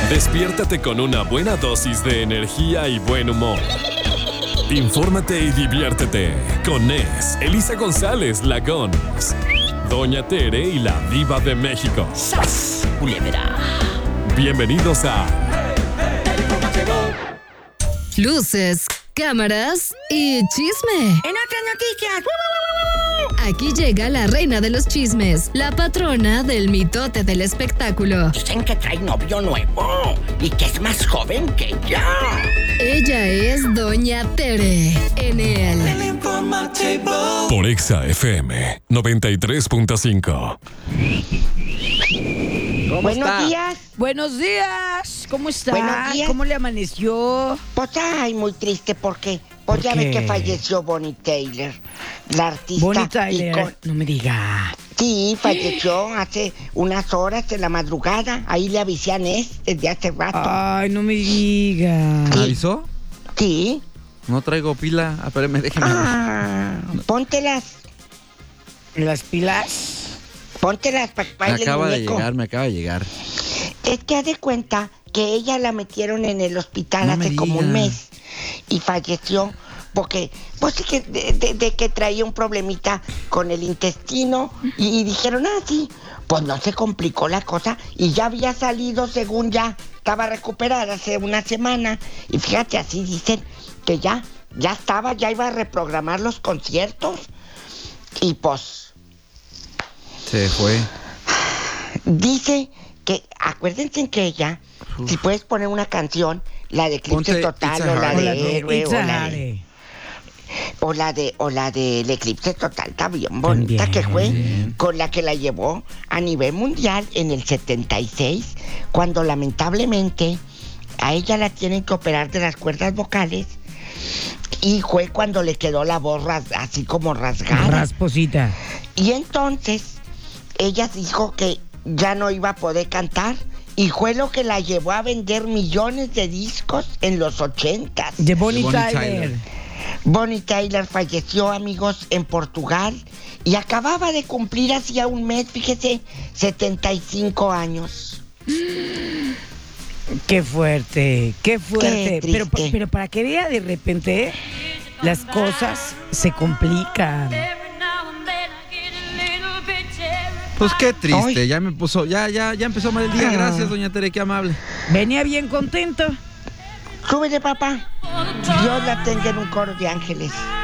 Despiértate con una buena dosis de energía y buen humor. Infórmate y diviértete con Nes, Elisa González, la Gons, Doña Tere y la Diva de México. ¡Sas, culebra! Bienvenidos a Luces, cámaras y chisme. En otras noticias. Aquí llega la reina de los chismes, la patrona del mitote del espectáculo. Dicen que trae novio nuevo y que es más joven que ella. Ella es Doña Tere en el por Exa FM 93.5. Buenos días. Buenos días, ¿cómo está? Buenos días. ¿Cómo le amaneció? Pues ay, muy triste porque pues ya ves que falleció Bonnie Tyler, la artista. Bonnie Tyler, no me diga. Sí, falleció hace unas horas en la madrugada. Ahí le avisé a Nes desde hace rato. Ay, no me diga. ¿Me avisó? Sí. No traigo pila. Espérame, déjeme. Póntelas. ¿Las pilas? Póntelas para que Me baile el acaba de muñeco. llegar. Es que haz de cuenta que ella la metieron en el hospital No me hace como un diga. mes y falleció porque pues sí que de que traía un problemita con el intestino y dijeron, sí, pues no se complicó la cosa y ya había salido según ya estaba recuperada hace una semana y fíjate, así dicen que ya iba a reprogramar los conciertos y pues Se fue. dice que, acuérdense que ella, si puedes poner una canción, la de Eclipse Ponte Total It's a o la Heart. de Héroe It's a o la de el Eclipse Total, está bien bonita, También. que fue con la que la llevó a nivel mundial en el 76, cuando lamentablemente a ella la tienen que operar de las cuerdas vocales y fue cuando le quedó la voz así como rasgada. Rasposita. Y entonces ella dijo que ya no iba a poder cantar y fue lo que la llevó a vender millones de discos en los 80s. De Bonnie Bonnie Tyler. Tyler. Bonnie Tyler falleció, amigos, en Portugal y acababa de cumplir hacía un mes, fíjese, 75 años. Qué fuerte, qué fuerte. Qué triste. Pero para que vea de repente, las cosas se complican. Pues qué triste. Ay. Ya me puso. Ya empezó mal el día. Gracias, doña Tere, qué amable. Venía bien contento. Súbele, papá. Dios la tenga en un coro de ángeles.